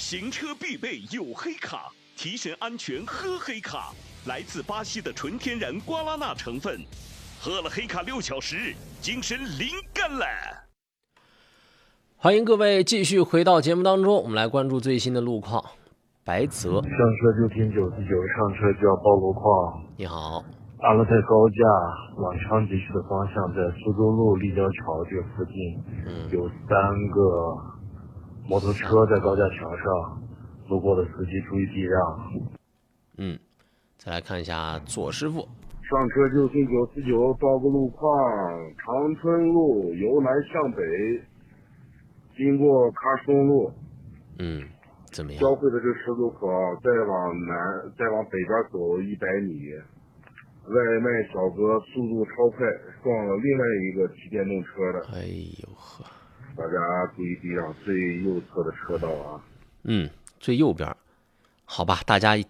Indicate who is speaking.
Speaker 1: 行车必备有黑卡，提神安全喝黑卡。来自巴西的纯天然瓜拉纳成分，喝了黑卡6小时，精神灵感了。
Speaker 2: 欢迎各位继续回到节目当中，我们来关注最新的路况。白泽，
Speaker 3: 上车就听949，上车就要报路况。
Speaker 2: 你好。
Speaker 3: 阿勒泰高架往昌吉去的方向，在苏州路立交桥这附近，有3个摩托车在高架桥上，路过的司机注意避让。
Speaker 2: 再来看一下左师傅，
Speaker 4: 上车就听949，报个路况。长春路由南向北，经过喀松路，
Speaker 2: 怎么样？
Speaker 4: 交汇的这十字路口，再往北边走100米，外卖小哥速度超快，撞了另外一个骑电动车的。
Speaker 2: 哎呦呵，
Speaker 4: 大家注意避让最右侧的车道啊。
Speaker 2: 最右边。好吧，大家